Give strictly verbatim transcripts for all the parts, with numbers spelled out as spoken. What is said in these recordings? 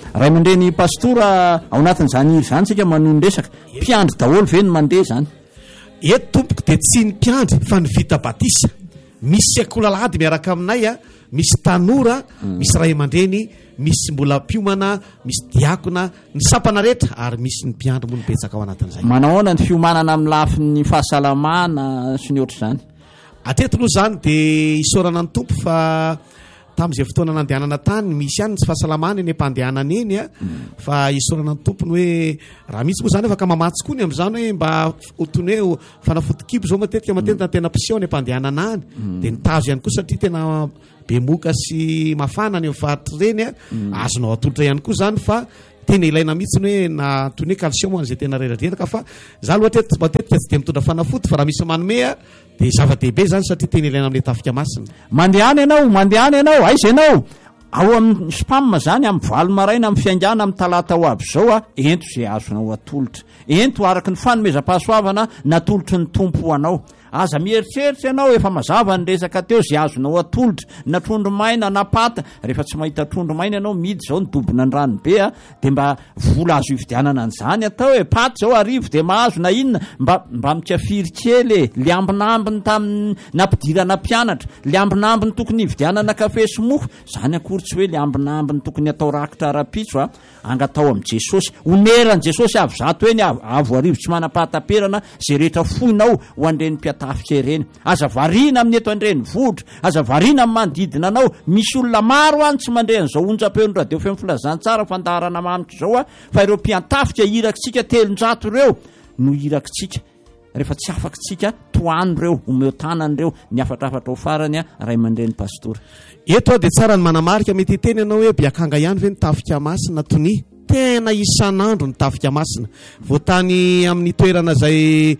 ray aman-dreny pastora ao anatin'izany iry zany tsika manon resaka mpiandry daholo ve ny mandeha zany eto tompoko de tsy ny mpiandry fa ny vita batisa misy akolalady miaraka aminay a misy tanora misy ray aman-dreny misy mbola piomana misy diakona ny sapana rehetra ary misy ny mpiandry moa ny betsaka ao anatin'izay manahoana ny fiomanana amin'ny lafin'ny fahasalamana sy ny oatra zany ateto aloha zany de isorana ny tompo fa tam'izay fotoana nandehanana tany misy ihany tsy fahasalamana eny ampandehanana eny a fa isorana ny tompony hoe raha misy moa zany afaka mamatsy koa ny am'izany hoe mba otony hoe fanafotokibo zao matetika matetika tena piseo ny ampandehanana any de nitazo ihany koa satria tena be moka sy mafana ny faritra reny a azonao atolotra ihany koa zany fa tena ilaina mihitsiny hoe na tony hoe calcium an'izay tena reradraraka fa za loatra matetika tsy de mitondra fanafoty fa raha misy manome de zava-dehibe zany satria tena ilaina amin'le tafika masina mandehany ianao mandehany ianao aiza ianao ao amin'ny spam zany amin'ny valo maraina amin'ny fiangana amin'ny talata ho aby zao a ento zay azonao atolotra ento araky ny fanomezam-pahasoavana natolotry ny tompo ho anao aza mieritreritra ianao efa mazava ny resaka teo zay azonao atolotra na trondro maina na pata rehefa tsy mahita trondro maina ianao midy zao ny dobona ny ranobe a de mba vola azo ividianana an'izany atao hoe paty zao arivo de mahazo na inona mba mba mikafiry kely e le ambinambiny tamin'ny nampidirana mpianatra le ambinambiny tokony ividianana kafe sy mofo zany akory tsy hoe le ambinambiny tokony atao rakitra rapitso a angatao am' jesosy oneran' jesosy avy zato eny avo arivo tsy manapahataperana zay rehetra foinao ho andreny mpiatafika ireny aza varina amin'ny eto andreny vohitra aza varina amin'ny manodidina anao misy olona maro any tsy mandre an'izao onja-peon'ny radio femy filazantsara fandaharana mamitra zao a fa ireo mpiatafika irakitsika telonjato ireo no irakitsika rehefa tsy afakitsika toano reo omeo tanan'ireo ny afatrafatra ho farany a ray aman-dreny pastora eto a de tsara ny manamarika mety hiteny ianao hoe biakanga ihany ve ny tafika masina tony tena isan'andro ny tafika masina voatany amin'ny toerana zay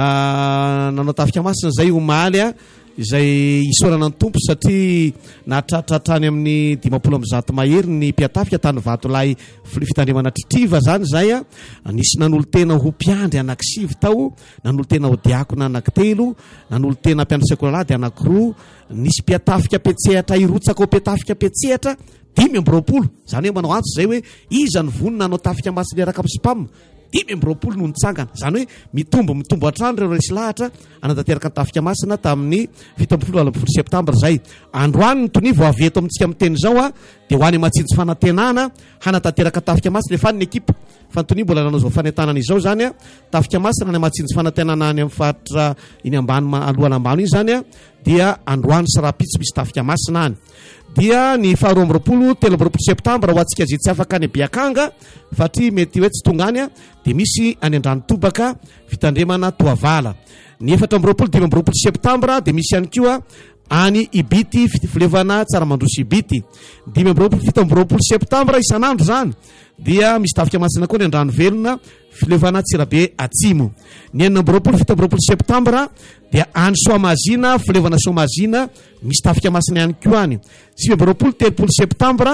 nanao tafika masina zay omaly a izay isorana ny tompo satria natratratrany amin'ny dimapolo amby zato mahery ny mpiatafika tany vatolahy fitandremana tritriva zany zay a nisy nanolo tena ho mpiandry anankisivy tao nanolo tena ho diakona anankitelo nanolo tena mpiandry sekolalady anankiroa nisy mpiatafika petsehatra irotsaka ao mpiatafika petsehatra dimy amby roapolo zany hoe manao antso zay hoe iza ny vonona anao tafika masina eraka amin'ny spam dimy amby roapolo no nitsangana zany hoe mitombo mitombo hatrany reo resy lahatra anatanteraka ny tafika masina tamin'ny fito amby folo valo amby folo septambra zay androany ny tony vo avy eto amintsika amin'ny teny zao a de ho any matsintsy fanantenana hanatanteraka tafika masina efa ny ekipa fa nytony mbola nanao zao fanentanana izao zany a tafika masina ny matsintsy fanantenana any amin'ny faritra iny ambany alohana ambany iny zany a dia androany sy rapitso misy tafika masina any dia ny faharoa amby roapolo telo amby roapolo septambra ho atsika zay tsy afaka any biakanga fatria mety hoe tsy tonga any a de misy any andrano tobaka fitandremana toavala ny efatra amby roapolo dimy amby roapolo septambra de misy ihany koa any ibity filevana tsaramandroso ibity dimy amby roapolo fito amby roapolo septambra isan'andro zany dia misy tafika masina koa ny andrano velona filevana tsirabe atsimo ny enina amby roapolo fito amby roapolo septambra dia any soamazina filevana soamazina misy tafika masina ihany koa any sivy amby roapolo telopolo septambra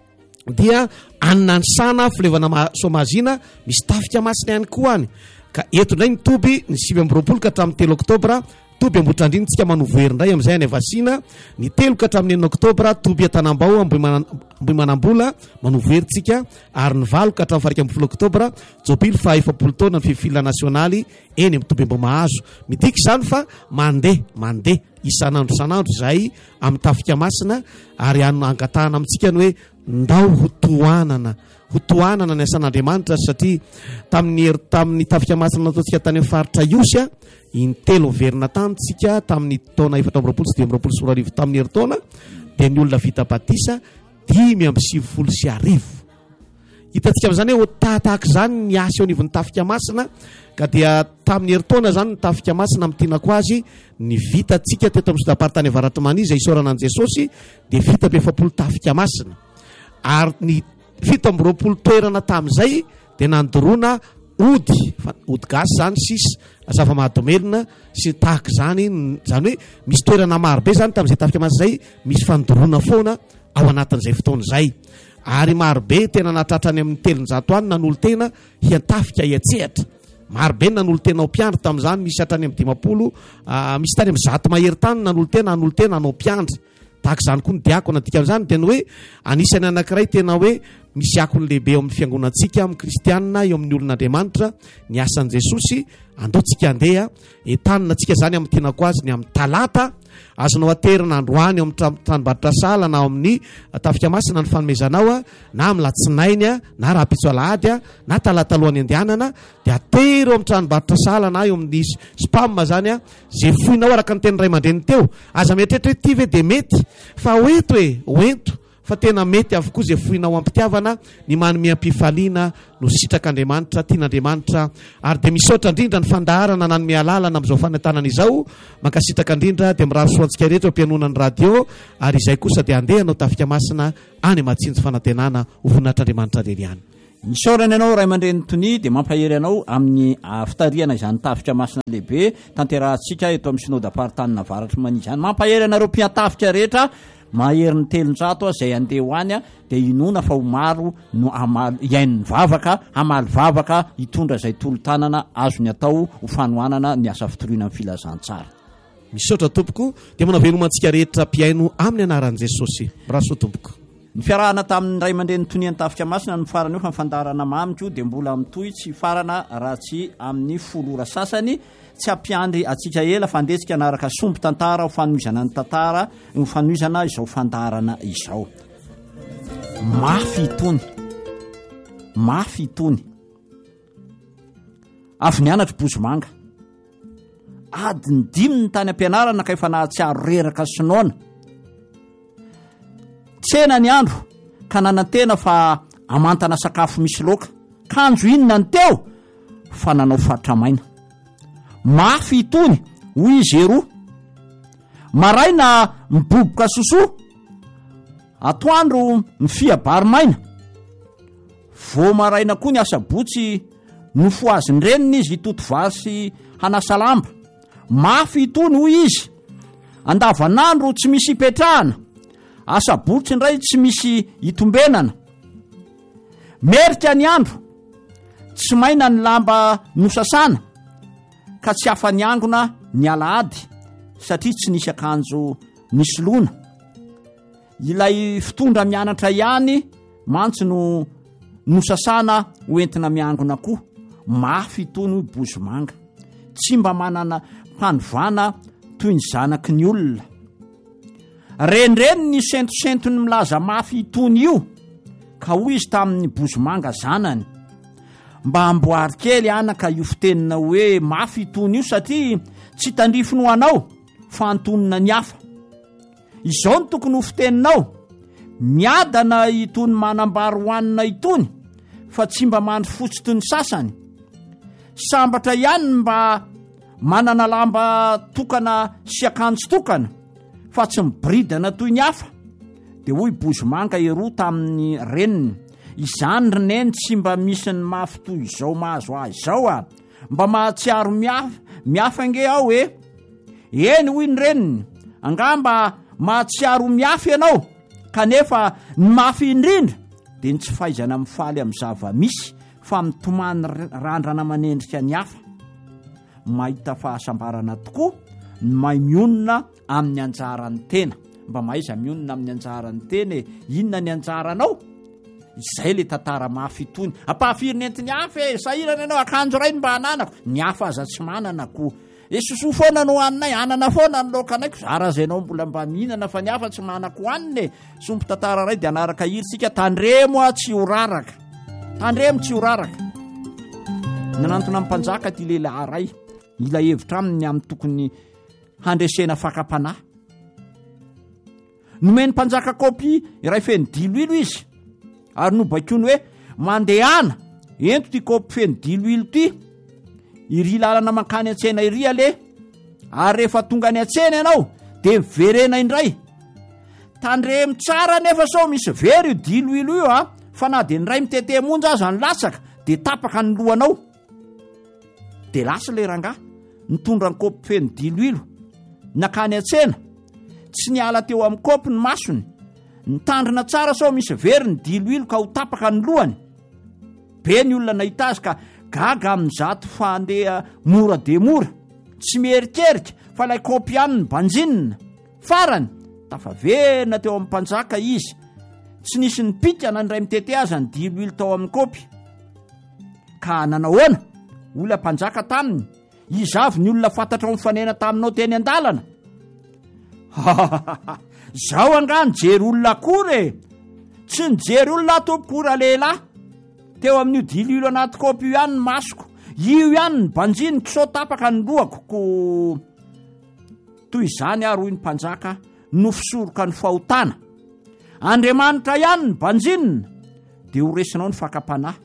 dia any nanisana filevana soamazina misy tafika masina ihany koa any ka eto ndray ny toby ny sivy amby roapolo ka hatramin'ny telo oktobra toby ambotrandriny tsika manovoery ndray am'izay any avasina ny telo ka hatramin'ny enina oktobra toby atanambao amboimanambola manovoery tsika ary ny valo ka hatramin'ny farika amby folo oktobra jobily fa efapolo taona ny fifila nasionaly eny amin'ny toby ambo mahazo midiky zany fa mandeha mandeha isan'andro isan'andro zay amin'ny tafika masina ary ano angatahana amintsika ny hoe ndao ho toanana ho toanana ny asan'andriamanitra satria tamin'ny tamin'ny tafika masina nataontsika tany amin'ny faritra iosy a intelo verina tanytsika tamin'ny taona efatra amby roapolo sy dimy amby roapolo sy roa arivo tamin'ny herintaona de ny olona vita batisa dimy amby sivifolo sy arivo hitantsika amin'izany hoe tatahaka zany ny asa eo anivon'ny tafika masina ka dia tamin'ny herintaona zany ny tafika masina mitinako azy ny vitatsika teto amin'ny sodapartany avaratra mani zay isorana an' jesosy de vita be efapolo tafika masina ary ny fito amby roapolo toerana tamin'izay de nandorona ody ody gasy zany sisy zava-mahadomelona sy tahaka zany zany hoe misy toerana marobe zany tamin'izay tafika masina zay misy fandorona foana ao anatin'izay fotoana zay ary marobe tena natratrany amin'ny telonjato any nanolo tena hiatafika iatsehatra marobe nanolo tena ao mpiandry tamin'izany misy hatrany amin'ny dimapolo misy tany amin'ny zato mahery tany nanolo tena nanolo tena anao mpiandry tahaka zany koa ny diako na dika amin'izany tena hoe anisany anankiray tena hoe misy akony lehibe eo amin'ny fiangonantsika amin'ny kristianina eo amin'ny olon'Andriamanitra ny asan'i Jesosy andaontsika andeha entanina antsika zany amin'ny tenako azy ny amin'ny talata azonao aterina androany eo amin'ny tranombarotra sala na amin'ny tafika masina ny fanomezanao a na amin'ny latsinainy a na raha-pitso alahady a na talata alohan'ny andehanana dia atery eo amin'ny tranombarotra sala na eo amin'ny spam zany a zay foinao araka ny teny ray aman-dreny teo aza mieritreritra ty ve dia mety fa oento e oento fa tena mety avokoa zay foinao ampitiavana ny manome ampifaliana no sitrak'Andriamanitra tian'Andriamanitra ary dia misaotra indrindra ny fandaharana nanome alalana amin'izao fanentanana izao mankasitraka indrindra dia mirary soantsika rehetra mpianonany radio ary izay kosa dia andehanao tafika masina any amatsinjo fanantenana ho voninahitr'Andriamanitra rery any. Misaorana ianao ray aman-dreny Tony dia mampahery anao amin'ny fitariana izany tafika masina lehibe tanterahantsika eto amin'ny synodam-paritany Navaratra Mania izany. Mampahery anareo mpiatafika rehetra mahery ny telonjato izay andeha ho any dia inona fa ho maro no iain'ny vavaka hamaly vavaka hitondra izay tolo-tanana azony atao ho fanohanana ny asa fitoriana amin'ny filazantsara. Misaotra tompoko dia manao velomantsika rehetra mpiaino amin'ny anaran'i Jesosy. Raso tompoko. Ny fiarahana tamin'ny ray aman-dreny Tony an-tafika masina no farana eo fa fandarana mamiko dia mbola mitoy tsy farana raha tsy amin'ny folora sasany tsy ampiandry atsika ela fandetsika anaraka somby tantara ho fanoizana ny tantara ho fanoizana izao fandarana izao. Mafy itony mafy itony avy nianatra Bozomanga adiny dimy ny tany ampianarana ka efa nahatsiaro reraka sinoana tsena ny andro ka nanantena fa amantana sakafo misy loka kanjo inona ny teo fa nanao fatramaina. Mafy itony hoy izy eroa maraina miboboka sosoa atoandro mifia barimaina vo maraina koa ny asabotsy nofo azy ny reniny izy hitoto vasy hanasa lamba. Mafy itony hoy izy andavanandro tsy misy ipetrahana asabotsy indray tsy misy hitombenana merika ny andro tsy maina ny lamba nosasana ka tsy hafa-ny angona ny alahady satria tsy nisy akanjo nisoloana. Ilay fitondra mianatra ihany mantsy no nosasana hoentina miangona koa. Mafy itony hoy Bozomanga tsy mba manana mpanovana toy ny zanaky ny olona. Renireny ny sentosentony milaza mafy itony io ka hoy izy tamin'ny Bozomanga zanany mba amboary kely anaka io fitenina hoe mafy itony io satria tsy tandrifiny ho anao fa antonina ny hafa. Izao ny tokony ho fiteninao miadana itony manambary hoanina itony fa tsy mba mandry fotsy toy ny sasany. Sambatra ihany mba manana lamba tokana sy akanjo tokana fa tsy mibridana toy ny hafa. Dia hoy Bozomanga eroa tamin'ny reniny izany rineny tsy mba misy ny mafy toy izao mahazo azy izao a mba mahatsiaro miafa miafa nge ao e. Eny hoy ny reniny angamba mahatsiaro miafy ianao kanefa ny mafy indrindra dia ny tsy fahaizana mifaly amin'ny zava-misy fa mitomany randrana manendrika ny hafa. Mahita fahasambarana tokoa ny mahay mionona amin'ny anjarany tena. Mba mahaiza mionona amin'ny anjarany tena e inona ny anjaranao izay le tantara mafy itony. Ampahafiriny entiny hafa e sahirana ianao akanjo ray mba hananako ny hafa aza tsy mananako e sosoa foana no haninay anana foana ny lokanaiko zara zainao mbola mba mihinana fa ny hafa tsy manako haniny e. Sompo tantara ray dia anaraka hiritsika tandremo a tsy horaraka tandremo tsy horaraka. Nanantona amin'ny mpanjaka ty lehilahy ray ila hevitra aminy amin'ny tokony handresena fakapanahy. Nomeny mpanjaka kopy iray feny dilo ilo izy ary nobakony hoe mandehana ento ty kopy feny dilo ilo ty iry lalana mankany an-tsena iry ale ary rehefa tonga ny an-tsena ianao dia miverena indray. Tandremo tsara nefa sao misy very io dilo ilo io a fa na dia ny ray mitete monja aza ny latsaka dia tapaka ny lohanao. Dia lasa le rangahy nitondra ny kopy feny dilo ilo nakany an-tsena tsy niala teo amin'ny kopy ny masony nitandrina tsara sao misy very ny dilo ilo ka ho tapaka ny lohany. Be ny olona nahita azy ka gaga amin'ny zato fa andeha mora de mora tsy miherikerika fa ilay kopy ihany ny banjinina farany tafaverina teo amin'ny mpanjaka izy tsy nisy ny pikana ny ray mitete azy ny diloilo tao amin'ny kopy ka nanahoana olona mpanjaka taminy izavy ny olona fantatra ao mifanena taminao teny an-dalana zao angano jery olona akory e tsy nijery olona tompokora lehilahy teo amin'io diloilo anaty kopy io ihany ny masoko io ihany ny banjiny kiso tapaka ny lohako ko toy izany ary hoy ny mpanjaka nofisoroka ny fahotana Andriamanitra ihany ny banjinina dia horesinao ny fakapanahy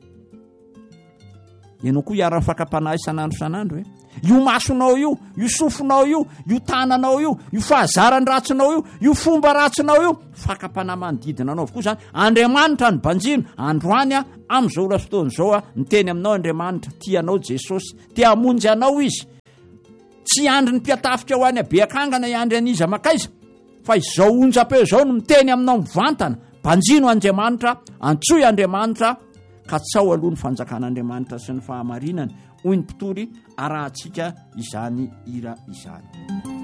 ianao koa hiara-ny fakapanahy isan'andro isan'andro e io masonao io io sofonao io io tananao io io fahazarany ratsinao io io fomba ratsinao io fakapanahy manodidina anao avokoa zany Andriamanitra ny banjino androany a amin'izao ola fotoan'izao a niteny aminao Andriamanitra tianao Jesosy tia hamonjy anao izy tsy andry ny mpiatafika ho any abe akangana iandry an'iza makaiza fa izao onjam-peo izao no miteny aminao mivantana banjino Andriamanitra antsoy Andriamanitra ka tsao aloha ny fanjakan'Andriamanitra sy ny fahamarinany hoy ny mpitory arahantsika izany ira izany